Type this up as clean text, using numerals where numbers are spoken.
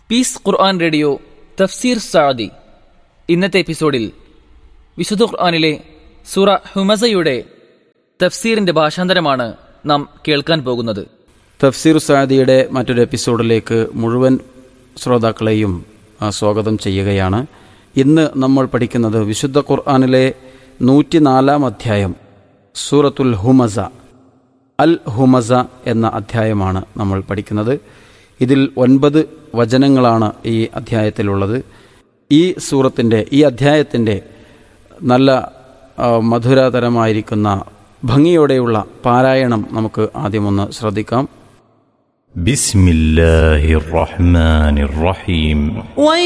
Piece ഖുർആൻ radio തഫ്സീർ സഅദി. ഇന്നത്തെ എപ്പിസോഡിൽ വിശുദ്ധ ഖുർആനിലെ സൂറ ഹുമസയുടെ തഫ്സീറിന്റെ ഭാഷാന്തരമാണ് നാം കേൾക്കാൻ പോകുന്നത്. തഫ്സീർ സഅദിയുടെ മറ്റൊരു എപ്പിസോഡിലേക്ക് മുഴുവൻ ശ്രോതാക്കളെയും സ്വാഗതം ചെയ്യുകയാണ്. ഇന്ന് നമ്മൾ പഠിക്കുന്നത് വിശുദ്ധ ഖുർആനിലെ 104 അധ്യായം സൂറത്തുൽ ഹുമസ, അൽ ഹുമസ എന്ന അധ്യായമാണ് നമ്മൾ പഠിക്കുന്നത്. ഇതിൽ 9 വചനങ്ങളാണ് ഈ അധ്യായത്തിലുള്ളത്. ഈ സൂറത്തിൻ്റെ, ഈ അധ്യായത്തിൻ്റെ നല്ല മധുരതരമായിരിക്കുന്ന ഭംഗിയോടെയുള്ള പാരായണം നമുക്ക് ആദ്യമൊന്ന് ശ്രദ്ധിക്കാം. ബിസ്മില്ലാഹിർ റഹ്മാനിർ റഹീം.